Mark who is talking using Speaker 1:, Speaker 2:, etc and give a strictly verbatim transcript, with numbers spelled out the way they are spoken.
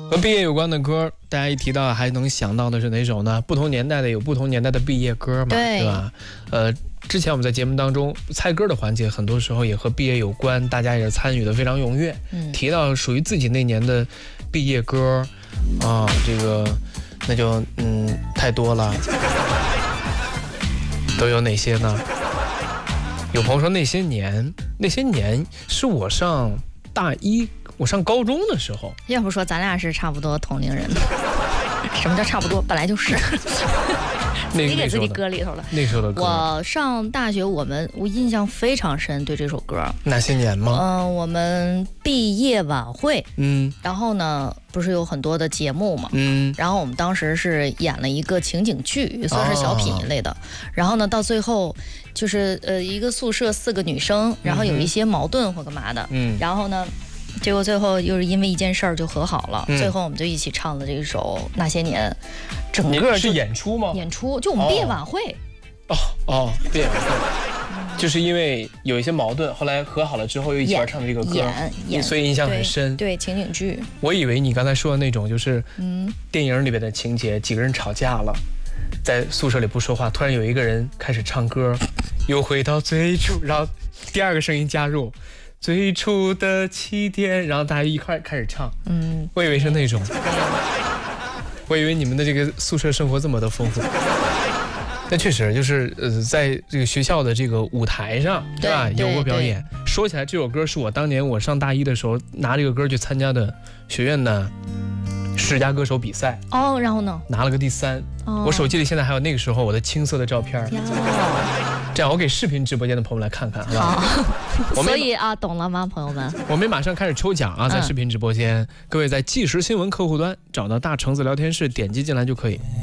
Speaker 1: 和毕业有关的歌，大家一提到还能想到的是哪首呢？不同年代的有不同年代的毕业歌嘛， 对, 对吧？呃，之前我们在节目当中猜歌的环节，很多时候也和毕业有关，大家也是参与的非常踊跃。嗯，提到属于自己那年的毕业歌啊，这个那就嗯太多了，都有哪些呢？有朋友说那些年，那些年是我上大一。我上高中的时候，
Speaker 2: 要不说咱俩是差不多同龄人的。什么叫差不多？本来就是。自己给自己搁里头了。
Speaker 1: 那时候的歌，
Speaker 2: 我上大学，我们我印象非常深，对这首歌。
Speaker 1: 哪些年吗？
Speaker 2: 嗯、呃，我们毕业晚会，
Speaker 1: 嗯，
Speaker 2: 然后呢，不是有很多的节目嘛，
Speaker 1: 嗯，
Speaker 2: 然后我们当时是演了一个情景剧，算是小品一类的。哦、然后呢，到最后就是呃一个宿舍四个女生，然后有一些矛盾或干嘛的，嗯，然后呢。结果最后又是因为一件事儿就和好了，嗯、最后我们就一起唱了这首《那些年》，整个
Speaker 1: 是演出吗？
Speaker 2: 演出就我们毕业晚会。
Speaker 1: 哦哦，毕业晚会，就是因为有一些矛盾，后来和好了之后又一起玩唱的这个歌，
Speaker 2: 演演，
Speaker 1: 所以印象很深。
Speaker 2: 对, 对情景剧。
Speaker 1: 我以为你刚才说的那种就是嗯电影里边的情节，几个人吵架了，在宿舍里不说话，突然有一个人开始唱歌，又回到最初，然后第二个声音加入。最初的起点，然后大家一块开始唱，嗯，我以为是那种，我以为你们的这个宿舍生活这么的丰富，但确实就是呃，在这个学校的这个舞台上，对吧？有过表演。说起来，这首歌是我当年我上大一的时候拿这个歌去参加的学院的十佳歌手比赛
Speaker 2: 哦，然后呢，
Speaker 1: 拿了个第三。哦、我手机里现在还有那个时候我的青涩的照片。这样，我给视频直播间的朋友来看看，好不好？
Speaker 2: 好，所以啊，懂了吗，朋友们？
Speaker 1: 我们马上开始抽奖啊，在视频直播间，嗯、各位在即时新闻客户端找到大橙子聊天室，点击进来就可以。